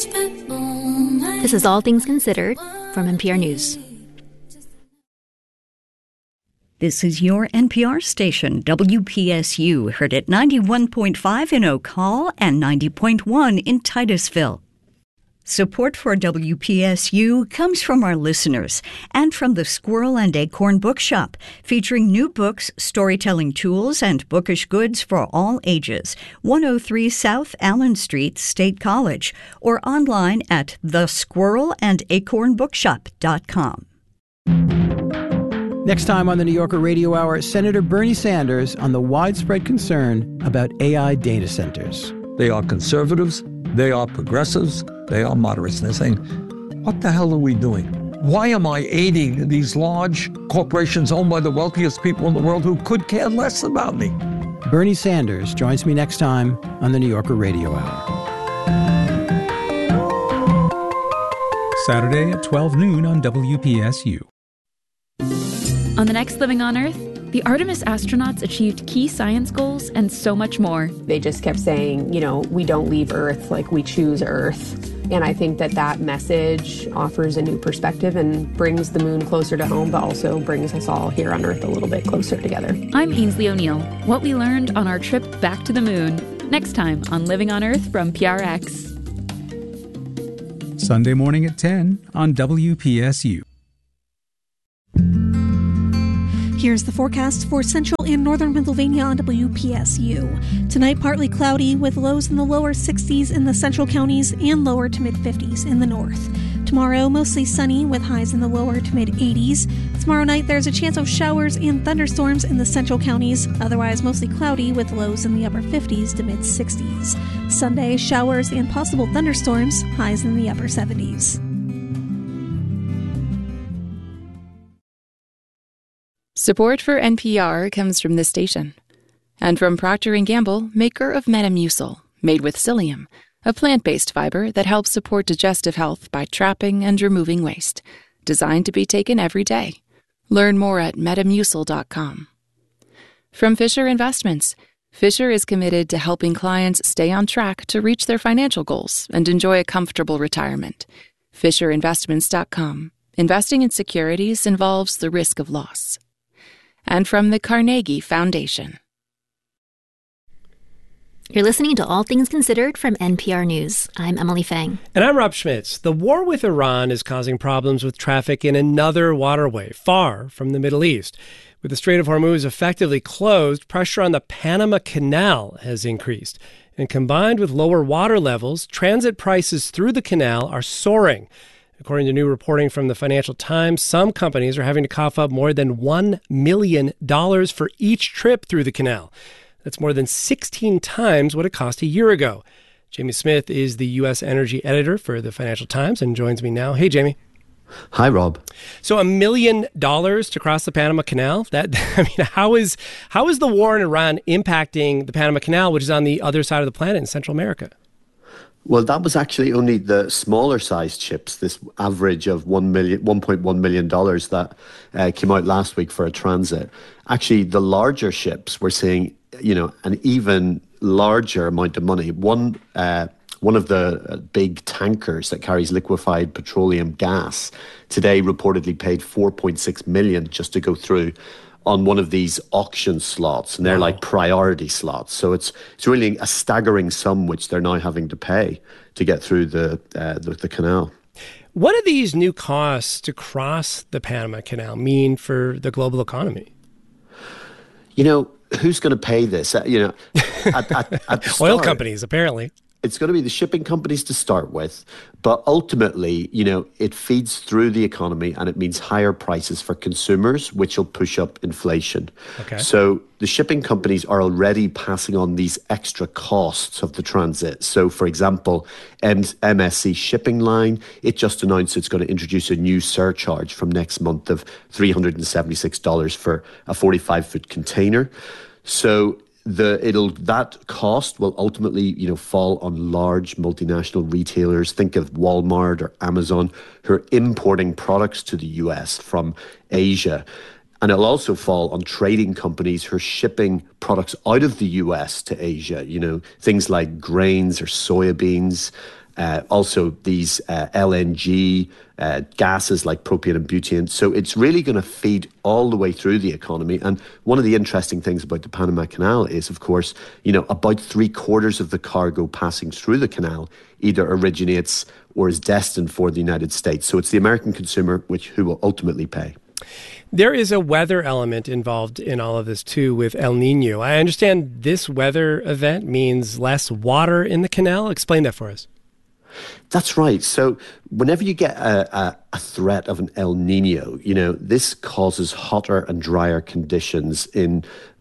This is All Things Considered from NPR News. This is your NPR station, WPSU, heard at 91.5 in Oak Hall and 90.1 in Titusville. Support for WPSU comes from our listeners and from the Squirrel and Acorn Bookshop, featuring new books, storytelling tools, and bookish goods for all ages. 103 South Allen Street, State College, or online at thesquirrelandacornbookshop.com. Next time on the New Yorker Radio Hour, Senator Bernie Sanders on the widespread concern about AI data centers. They are conservatives, they are progressives, they are moderates. And they're saying, what the hell are we doing? Why am I aiding these large corporations owned by the wealthiest people in the world who could care less about me? Bernie Sanders joins me next time on the New Yorker Radio Hour. Saturday at 12 noon on WPSU. On the next Living on Earth, the Artemis astronauts achieved key science goals and so much more. They just kept saying, we don't leave Earth, like we choose Earth. And I think that message offers a new perspective and brings the moon closer to home, but also brings us all here on Earth a little bit closer together. I'm Ainsley O'Neill. What we learned on our trip back to the moon. Next time on Living on Earth from PRX. Sunday morning at 10 on WPSU. Here's the forecast for central and northern Pennsylvania on WPSU. Tonight, partly cloudy with lows in the lower 60s in the central counties and lower to mid-50s in the north. Tomorrow, mostly sunny with highs in the lower to mid-80s. Tomorrow night, there's a chance of showers and thunderstorms in the central counties. Otherwise, mostly cloudy with lows in the upper 50s to mid-60s. Sunday, showers and possible thunderstorms, highs in the upper 70s. Support for NPR comes from this station and from Procter & Gamble, maker of Metamucil, made with psyllium, a plant-based fiber that helps support digestive health by trapping and removing waste, designed to be taken every day. Learn more at metamucil.com. From Fisher Investments, Fisher is committed to helping clients stay on track to reach their financial goals and enjoy a comfortable retirement. FisherInvestments.com. Investing in securities involves the risk of loss. And from the Carnegie Foundation. You're listening to All Things Considered from NPR News. I'm Emily Fang. And I'm Rob Schmitz. The war with Iran is causing problems with traffic in another waterway far from the Middle East. With the Strait of Hormuz effectively closed, pressure on the Panama Canal has increased. And combined with lower water levels, transit prices through the canal are soaring. According to new reporting from the Financial Times, some companies are having to cough up more than $1 million for each trip through the canal. That's more than 16 times what it cost a year ago. Jamie Smith is the U.S. energy editor for the Financial Times and joins me now. Hey, Jamie. Hi, Rob. So $1 million to cross the Panama Canal? How is the war in Iran impacting the Panama Canal, which is on the other side of the planet in Central America? Well, that was actually only the smaller sized ships, this average of $1.1 million that came out last week for a transit. Actually, the larger ships were seeing, an even larger amount of money. One of the big tankers that carries liquefied petroleum gas today reportedly paid $4.6 million just to go through on one of these auction slots, and they're like priority slots. So it's really a staggering sum which they're now having to pay to get through the canal. What do these new costs to cross the Panama Canal mean for the global economy? Who's going to pay this? At the start, oil companies, apparently. It's going to be the shipping companies to start with, but ultimately, it feeds through the economy and it means higher prices for consumers, which will push up inflation. Okay. So the shipping companies are already passing on these extra costs of the transit. So, for example, MSC Shipping Line, it just announced it's going to introduce a new surcharge from next month of $376 for a 45-foot container. So that cost will ultimately, fall on large multinational retailers. Think of Walmart or Amazon, who are importing products to the US from Asia. And it'll also fall on trading companies who are shipping products out of the US to Asia, things like grains or soybeans. also these LNG gases like propane and butane. So it's really going to feed all the way through the economy. And one of the interesting things about the Panama Canal is, of course, about 3/4 of the cargo passing through the canal either originates or is destined for the United States. So it's the American consumer who will ultimately pay. There is a weather element involved in all of this, too, with El Nino. I understand this weather event means less water in the canal. Explain that for us. That's right. So whenever you get a threat of an El Nino, this causes hotter and drier conditions in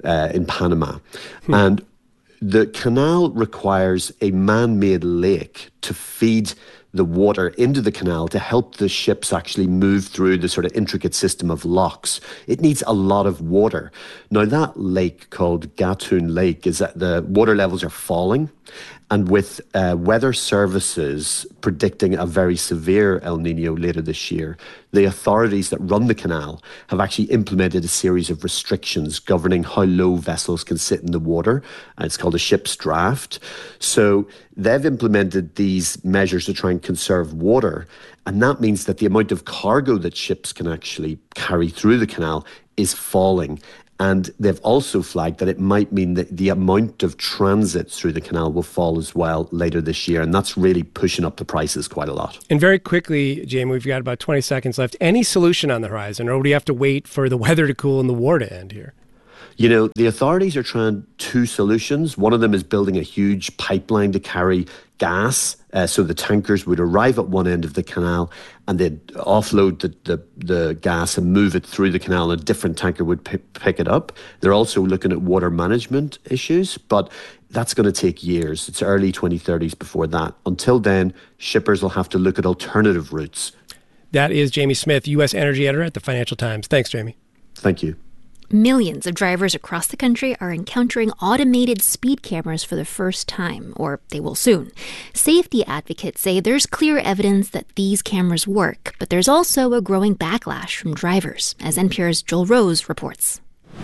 Panama. And the canal requires a man-made lake to feed the water into the canal to help the ships actually move through the sort of intricate system of locks. It needs a lot of water. Now, that lake called Gatun Lake is that the water levels are falling. And with weather services predicting a very severe El Nino later this year, the authorities that run the canal have actually implemented a series of restrictions governing how low vessels can sit in the water. And it's called a ship's draft. So they've implemented these measures to try and conserve water. And that means that the amount of cargo that ships can actually carry through the canal is falling. And they've also flagged that it might mean that the amount of transit through the canal will fall as well later this year. And that's really pushing up the prices quite a lot. And very quickly, Jamie, we've got about 20 seconds left. Any solution on the horizon, or do you have to wait for the weather to cool and the war to end here? The authorities are trying two solutions. One of them is building a huge pipeline to carry gas. So the tankers would arrive at one end of the canal and they'd offload the gas and move it through the canal, and a different tanker would pick it up. They're also looking at water management issues, but that's going to take years. It's early 2030s before that. Until then, shippers will have to look at alternative routes. That is Jamie Smith, U.S. Energy Editor at the Financial Times. Thanks, Jamie. Thank you. Millions of drivers across the country are encountering automated speed cameras for the first time, or they will soon. Safety advocates say there's clear evidence that these cameras work, but there's also a growing backlash from drivers, as NPR's Joel Rose reports.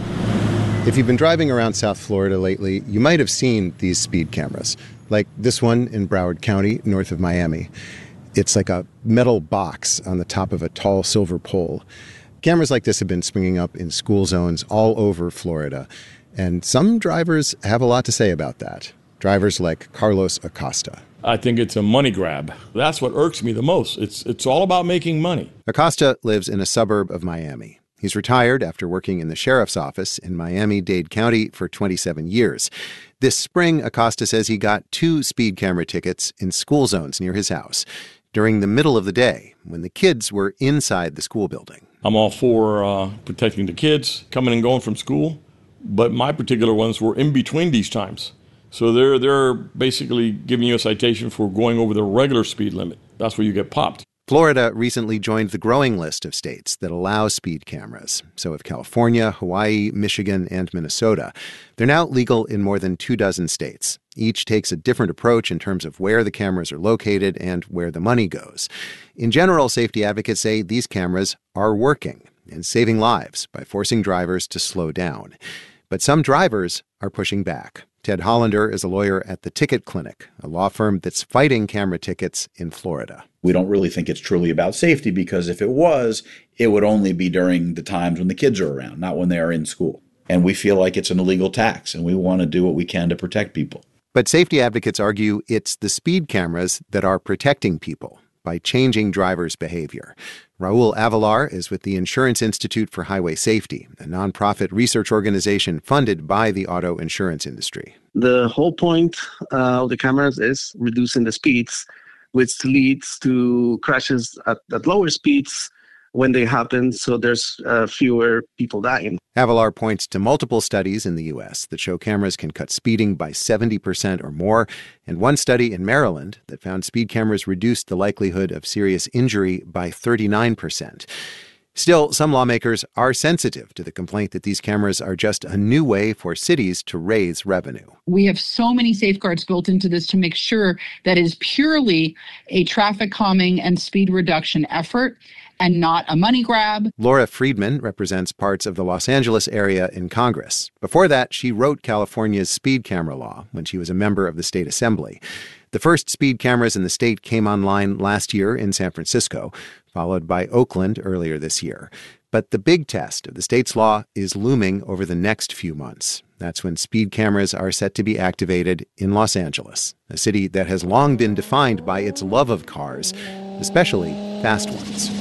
If you've been driving around South Florida lately, you might have seen these speed cameras, like this one in Broward County, north of Miami. It's like a metal box on the top of a tall silver pole. Cameras like this have been springing up in school zones all over Florida, and some drivers have a lot to say about that. Drivers like Carlos Acosta. I think it's a money grab. That's what irks me the most. It's all about making money. Acosta lives in a suburb of Miami. He's retired after working in the sheriff's office in Miami-Dade County for 27 years. This spring, Acosta says he got 2 speed camera tickets in school zones near his house during the middle of the day when the kids were inside the school building. I'm all for protecting the kids coming and going from school, but my particular ones were in between these times. So they're basically giving you a citation for going over the regular speed limit. That's where you get popped. Florida recently joined the growing list of states that allow speed cameras. So have California, Hawaii, Michigan, and Minnesota. They're now legal in more than 24 states. Each takes a different approach in terms of where the cameras are located and where the money goes. In general, safety advocates say these cameras are working and saving lives by forcing drivers to slow down. But some drivers are pushing back. Ted Hollander is a lawyer at the Ticket Clinic, a law firm that's fighting camera tickets in Florida. We don't really think it's truly about safety, because if it was, it would only be during the times when the kids are around, not when they are in school. And we feel like it's an illegal tax, and we want to do what we can to protect people. But safety advocates argue it's the speed cameras that are protecting people by changing drivers' behavior. Raul Avalar is with the Insurance Institute for Highway Safety, a nonprofit research organization funded by the auto insurance industry. The whole point of the cameras is reducing the speeds, which leads to crashes at lower speeds when they happen, so there's fewer people dying. Avalar points to multiple studies in the U.S. that show cameras can cut speeding by 70% or more, and one study in Maryland that found speed cameras reduced the likelihood of serious injury by 39%. Still, some lawmakers are sensitive to the complaint that these cameras are just a new way for cities to raise revenue. We have so many safeguards built into this to make sure that it is purely a traffic calming and speed reduction effort and not a money grab. Laura Friedman represents parts of the Los Angeles area in Congress. Before that, she wrote California's speed camera law when she was a member of the state assembly. The first speed cameras in the state came online last year in San Francisco, followed by Oakland earlier this year. But the big test of the state's law is looming over the next few months. That's when speed cameras are set to be activated in Los Angeles, a city that has long been defined by its love of cars, especially fast ones.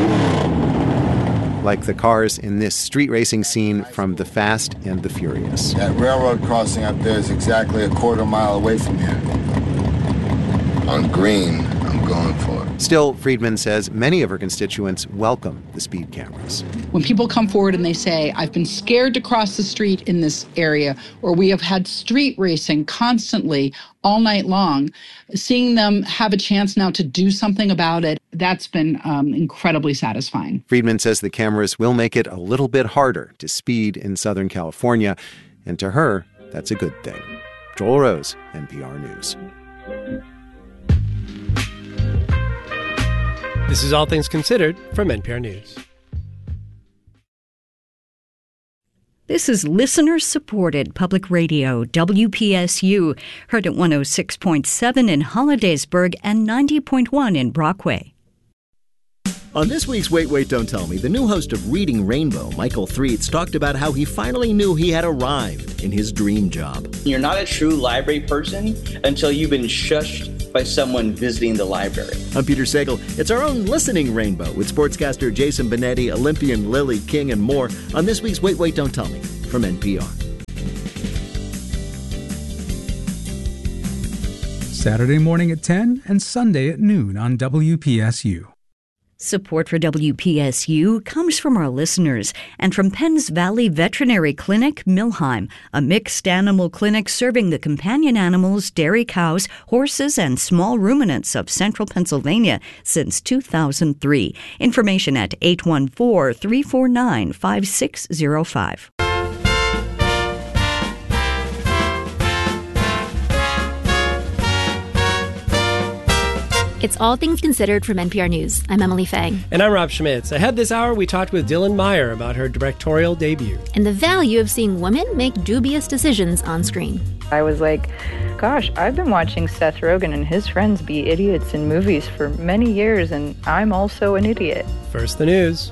Like the cars in this street racing scene from The Fast and the Furious. That railroad crossing up there is exactly a quarter mile away from here. On green, I'm going for it. Still, Friedman says many of her constituents welcome the speed cameras. When people come forward and they say, I've been scared to cross the street in this area, or we have had street racing constantly all night long, seeing them have a chance now to do something about it, that's been incredibly satisfying. Friedman says the cameras will make it a little bit harder to speed in Southern California, and to her, that's a good thing. Joel Rose, NPR News. This is All Things Considered from NPR News. This is listener-supported public radio, WPSU, heard at 106.7 in Hollidaysburg and 90.1 in Brockway. On this week's Wait, Wait, Don't Tell Me, the new host of Reading Rainbow, Michael Threets, talked about how he finally knew he had arrived in his dream job. You're not a true library person until you've been shushed by someone visiting the library. I'm Peter Sagal. It's our own listening rainbow with sportscaster Jason Benetti, Olympian Lily King, and more on this week's Wait, Wait, Don't Tell Me from NPR. Saturday morning at 10 and Sunday at noon on WPSU. Support for WPSU comes from our listeners and from Penns Valley Veterinary Clinic, Millheim, a mixed animal clinic serving the companion animals, dairy cows, horses, and small ruminants of central Pennsylvania since 2003. Information at 814-349-5605. It's All Things Considered from NPR News. I'm Emily Fang. And I'm Rob Schmitz. Ahead this hour, we talked with Dylan Meyer about her directorial debut. And the value of seeing women make dubious decisions on screen. I was like, gosh, I've been watching Seth Rogen and his friends be idiots in movies for many years, and I'm also an idiot. First, the news.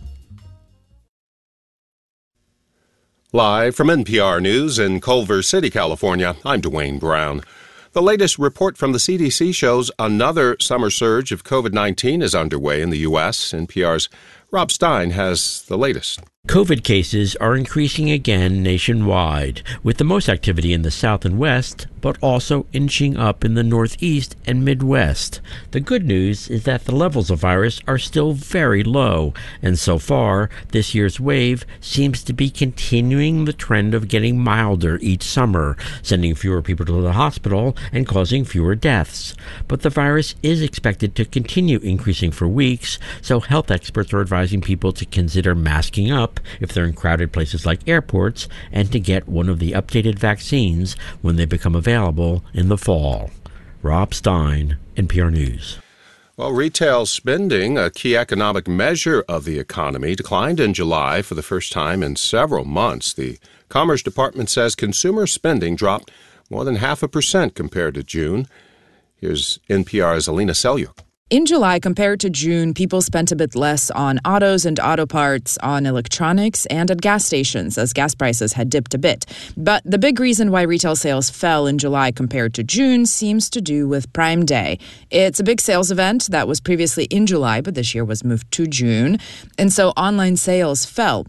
Live from NPR News in Culver City, California, I'm Dwayne Brown. The latest report from the CDC shows another summer surge of COVID-19 is underway in the U.S. NPR's Rob Stein has the latest. COVID cases are increasing again nationwide, with the most activity in the South and West, but also inching up in the Northeast and Midwest. The good news is that the levels of virus are still very low, and so far, this year's wave seems to be continuing the trend of getting milder each summer, sending fewer people to the hospital and causing fewer deaths. But the virus is expected to continue increasing for weeks, so health experts are advising people to consider masking up if they're in crowded places like airports, and to get one of the updated vaccines when they become available in the fall. Rob Stein, NPR News. Well, retail spending, a key economic measure of the economy, declined in July for the first time in several months. The Commerce Department says consumer spending dropped more than 0.5% compared to June. Here's NPR's Alina Selyuk. In July, compared to June, people spent a bit less on autos and auto parts, on electronics, and at gas stations, as gas prices had dipped a bit. But the big reason why retail sales fell in July compared to June seems to do with Prime Day. It's a big sales event that was previously in July, but this year was moved to June. And so online sales fell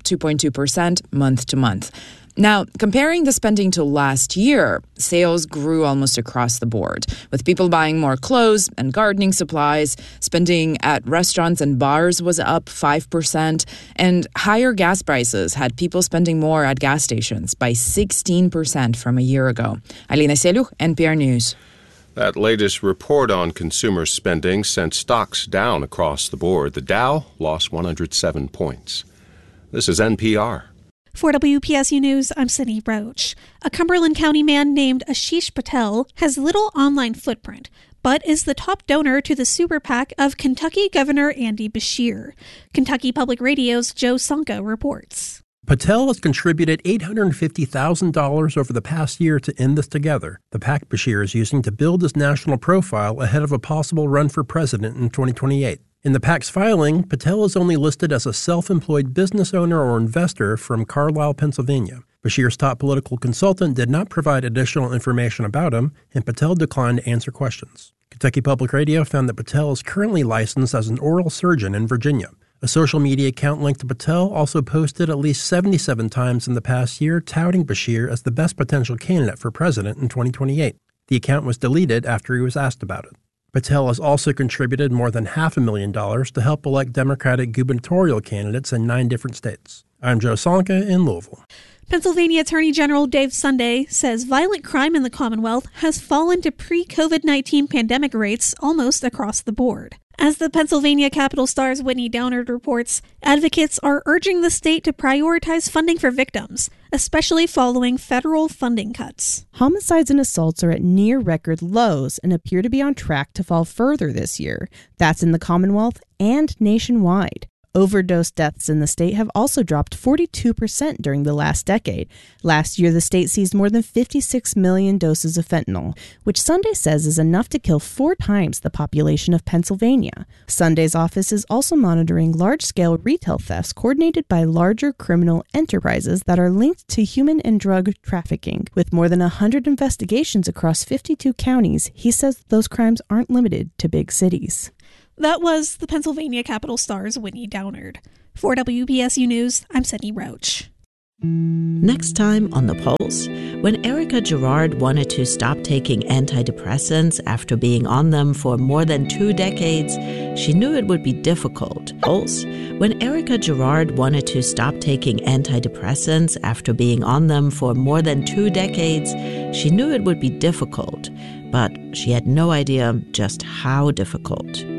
2.2% month to month. Now, comparing the spending to last year, sales grew almost across the board, with people buying more clothes and gardening supplies. Spending at restaurants and bars was up 5%, and higher gas prices had people spending more at gas stations by 16% from a year ago. Alina Selyuk, NPR News. That latest report on consumer spending sent stocks down across the board. The Dow lost 107 points. This is NPR. For WPSU News, I'm Sydney Roach. A Cumberland County man named Ashish Patel has little online footprint, but is the top donor to the super PAC of Kentucky Governor Andy Beshear. Kentucky Public Radio's Joe Sonka reports. Patel has contributed $850,000 over the past year to end this together, the PAC Bashir is using to build his national profile ahead of a possible run for president in 2028. In the PAC's filing, Patel is only listed as a self-employed business owner or investor from Carlisle, Pennsylvania. Bashir's top political consultant did not provide additional information about him, and Patel declined to answer questions. Kentucky Public Radio found that Patel is currently licensed as an oral surgeon in Virginia. A social media account linked to Patel also posted at least 77 times in the past year touting Bashir as the best potential candidate for president in 2028. The account was deleted after he was asked about it. Patel has also contributed more than $500,000 to help elect Democratic gubernatorial candidates in 9 different states. I'm Joe Sonka in Louisville. Pennsylvania Attorney General Dave Sunday says violent crime in the Commonwealth has fallen to pre-COVID-19 pandemic rates almost across the board. As the Pennsylvania Capital Star's Whitney Downard reports, advocates are urging the state to prioritize funding for victims, especially following federal funding cuts. Homicides and assaults are at near record lows and appear to be on track to fall further this year. That's in the Commonwealth and nationwide. Overdose deaths in the state have also dropped 42% during the last decade. Last year, the state seized more than 56 million doses of fentanyl, which Sunday says is enough to kill 4 times the population of Pennsylvania. Sunday's office is also monitoring large-scale retail thefts coordinated by larger criminal enterprises that are linked to human and drug trafficking. With more than 100 investigations across 52 counties, he says those crimes aren't limited to big cities. That was the Pennsylvania Capital Star's Whitney Downard. For WPSU News, I'm Sydney Roach. Next time on The Pulse, when Erica Girard wanted to stop taking antidepressants after being on them for more than 2 decades, she knew it would be difficult. Pulse, when Erica Girard wanted to stop taking antidepressants after being on them for more than 2 decades, she knew it would be difficult, but she had no idea just how difficult.